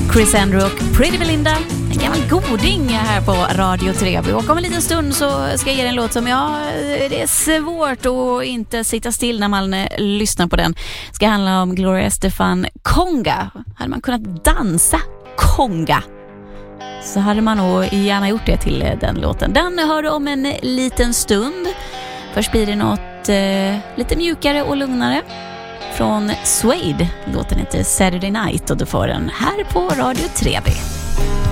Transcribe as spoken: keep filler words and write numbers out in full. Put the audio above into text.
Chris Andrew och Pretty Melinda. En gammal goding här på Radio Treby. Och om en liten stund så ska jag ge en låt som ja, det är svårt att inte sitta still när man lyssnar på den. Det ska handla om Gloria Estefan Conga. Hade man kunnat dansa Conga så hade man nog gärna gjort det till den låten. Den hör du om en liten stund. Först blir det något eh, lite mjukare och lugnare från Suede. Låten heter Saturday Night och du får den här på Radio Treby.